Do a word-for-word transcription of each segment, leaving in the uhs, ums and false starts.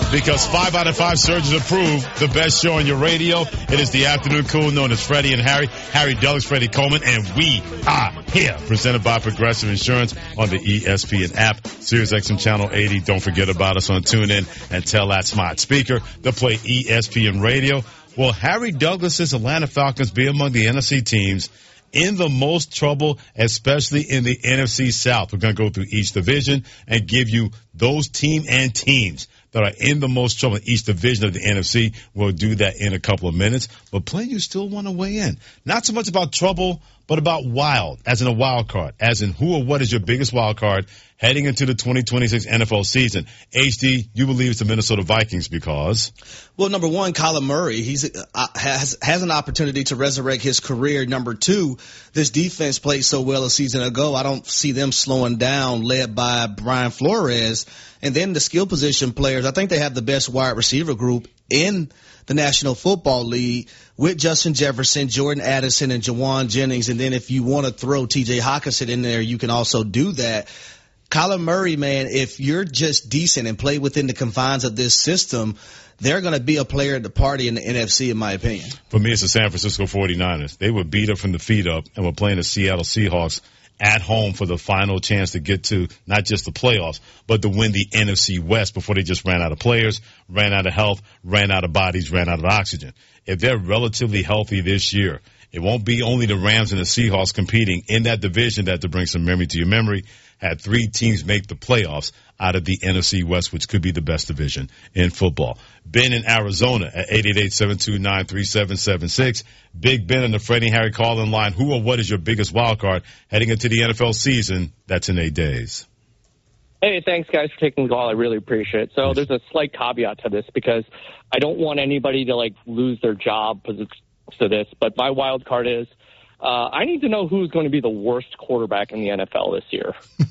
Because five out of five surgeons approve the best show on your radio. It is the Afternoon Cool, known as Freddie and Harry. Harry Douglas, Freddie Coleman, and we are here. Presented by Progressive Insurance on the E S P N app. Sirius X M Channel eighty. Don't forget about us on TuneIn and tell that smart speaker to play E S P N Radio. Will Harry Douglas's Atlanta Falcons be among the N F C teams in the most trouble, especially in the N F C South? We're going to go through each division and give you those team and teams that are in the most trouble in each division of the N F C. We'll do that in a couple of minutes. But plenty you still want to weigh in. Not so much about trouble, but about wild, as in a wild card, as in who or what is your biggest wild card heading into the twenty twenty-six N F L season. H D, you believe it's the Minnesota Vikings because? Well, number one, Kyler Murray, he's uh, has has an opportunity to resurrect his career. Number two, this defense played so well a season ago. I don't see them slowing down, led by Brian Flores. And then the skill position players, I think they have the best wide receiver group in the National Football League with Justin Jefferson, Jordan Addison, and Jawan Jennings. And then if you want to throw T J Hockenson in there, you can also do that. Kyler Murray, man, if you're just decent and play within the confines of this system, they're going to be a player at the party in the N F C, in my opinion. For me, it's the San Francisco forty-niners. They were beat up from the feet up and were playing the Seattle Seahawks at home for the final chance to get to not just the playoffs, but to win the N F C West before they just ran out of players, ran out of health, ran out of bodies, ran out of oxygen. If they're relatively healthy this year, it won't be only the Rams and the Seahawks competing in that division that, to bring some memory to your memory, had three teams make the playoffs out of the N F C West, which could be the best division in football. Ben in Arizona at eight eight eight, seven two nine, three seven seven six. Big Ben in the Freddie and Harry call-in line. Who or what is your biggest wild card heading into the N F L season? That's in eight days. Hey, thanks, guys, for taking the call. I really appreciate it. So there's a slight caveat to this because I don't want anybody to, like, lose their job because to this, but my wild card is uh, I need to know who's going to be the worst quarterback in the N F L this year.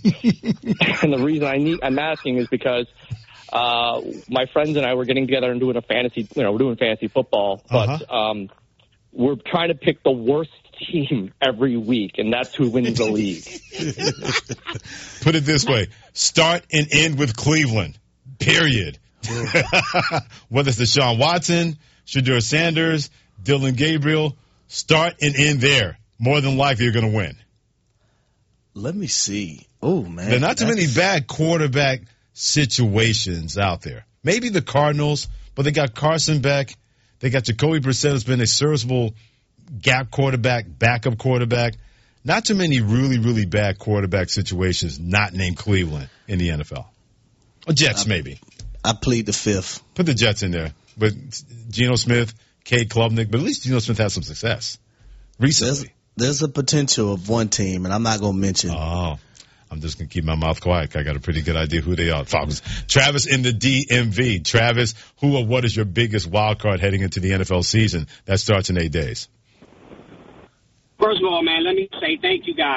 And the reason I need, I'm asking is because uh, my friends and I were getting together and doing a fantasy, you know, we're doing fantasy football, but uh-huh. um, we're trying to pick the worst team every week, and that's who wins the league. Put it this way, start and end with Cleveland, period. Whether it's Deshaun Watson, Shadur Sanders, Dylan Gabriel, start and end there. More than likely you're going to win. Let me see. Oh, man. There are not too many bad quarterback situations out there. Maybe the Cardinals, but they got Carson Beck. They got Jacoby Brissett, who's been a serviceable gap quarterback, backup quarterback. Not too many really, really bad quarterback situations not named Cleveland in the N F L. Or Jets, I, maybe. I plead the fifth. Put the Jets in there. But Geno Smith, Cade Klubnik, but at least Geno Smith had some success recently. There's, there's a potential of one team, and I'm not going to mention. Oh, I'm just going to keep my mouth quiet. I got a pretty good idea who they are. Falcons. Travis in the D M V. Travis, who or what is your biggest wild card heading into the N F L season that starts in eight days? First of all, man, let me say thank you guys.